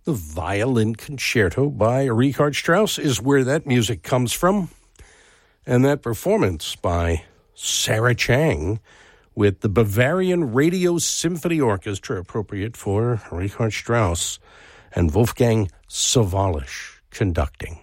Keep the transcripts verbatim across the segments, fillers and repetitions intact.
The Violin Concerto by Richard Strauss is where that music comes from. And that performance by Sarah Chang with the Bavarian Radio Symphony Orchestra, appropriate for Richard Strauss, and Wolfgang Sawallisch conducting.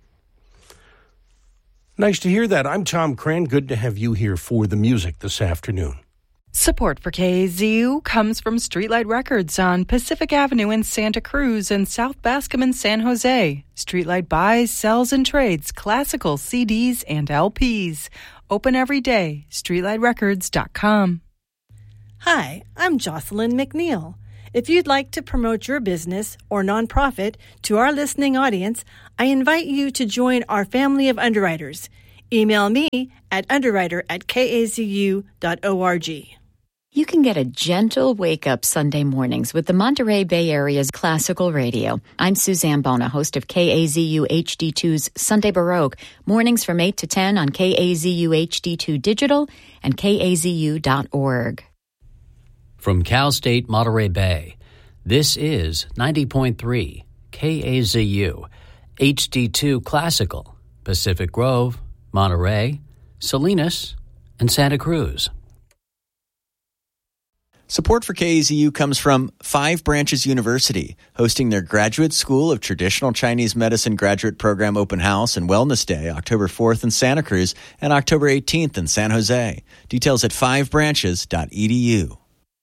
Nice to hear that. I'm Tom Cran. Good to have you here for the music this afternoon. Support for K A Z U comes from Streetlight Records on Pacific Avenue in Santa Cruz and South Bascom in San Jose. Streetlight buys, sells, and trades classical C Ds and L Ps. Open every day. streetlight records dot com. Hi, I'm Jocelyn McNeil. If you'd like to promote your business or nonprofit to our listening audience, I invite you to join our family of underwriters. Email me at underwriter at k a z u dot org. You can get a gentle wake-up Sunday mornings with the Monterey Bay Area's classical radio. I'm Suzanne Bona, host of K A Z U H D two's Sunday Baroque, mornings from eight to ten on K A Z U H D two Digital and K A Z U dot org. From Cal State Monterey Bay, this is ninety point three K A Z U H D two Classical, Pacific Grove, Monterey, Salinas, and Santa Cruz. Support for K A Z U comes from Five Branches University, hosting their Graduate School of Traditional Chinese Medicine Graduate Program Open House and Wellness Day, October fourth in Santa Cruz and October eighteenth in San Jose. Details at five branches dot e d u.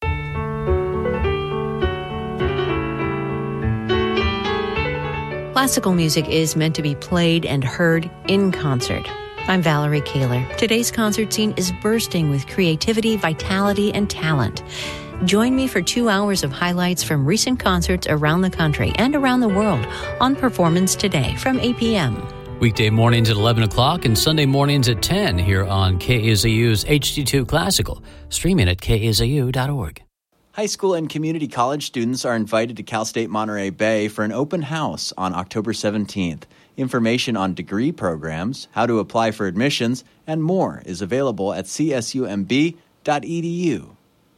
Classical music is meant to be played and heard in concert. I'm Valerie Kaler. Today's concert scene is bursting with creativity, vitality, and talent. Join me for two hours of highlights from recent concerts around the country and around the world on Performance Today from eight p.m. Weekday mornings at eleven o'clock and Sunday mornings at ten here on K A Z U's H D two Classical. Streaming at k a z u dot org. High school and community college students are invited to Cal State Monterey Bay for an open house on October seventeenth. Information on degree programs, how to apply for admissions, and more is available at c s u m b dot e d u.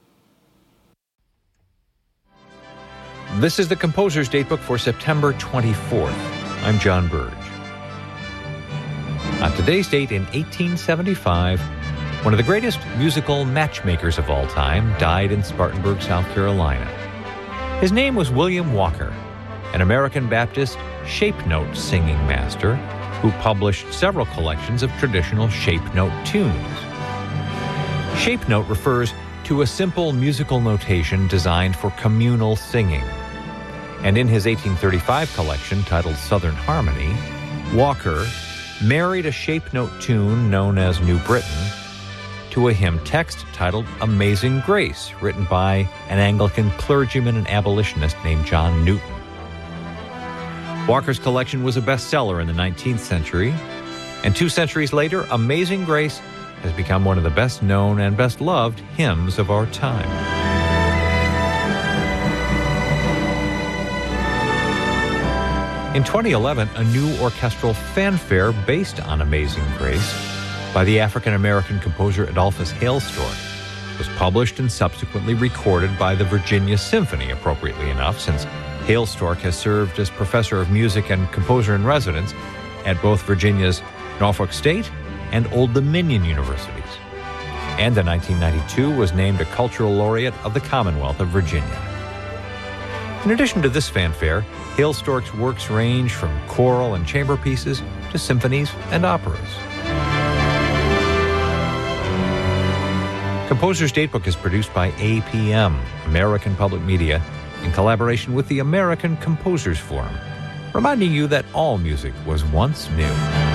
This is the Composer's Datebook for September twenty-fourth. I'm John Burge. On today's date in eighteen seventy-five, one of the greatest musical matchmakers of all time died in Spartanburg, South Carolina. His name was William Walker, an American Baptist shape note singing master who published several collections of traditional shape note tunes. Shape note refers to a simple musical notation designed for communal singing. And in his eighteen thirty-five collection titled Southern Harmony, Walker married a shape note tune known as New Britain to a hymn text titled Amazing Grace, written by an Anglican clergyman and abolitionist named John Newton. Walker's collection was a bestseller in the nineteenth century, and two centuries later, Amazing Grace has become one of the best-known and best-loved hymns of our time. In twenty eleven, a new orchestral fanfare based on Amazing Grace by the African-American composer Adolphus Hailstork was published and subsequently recorded by the Virginia Symphony, appropriately enough, since Hailstork has served as professor of music and composer-in-residence at both Virginia's Norfolk State and Old Dominion universities, and in nineteen ninety-two was named a Cultural Laureate of the Commonwealth of Virginia. In addition to this fanfare, Hailstork's works range from choral and chamber pieces to symphonies and operas. Composer's Datebook is produced by A P M, American Public Media, in collaboration with the American Composers Forum, reminding you that all music was once new.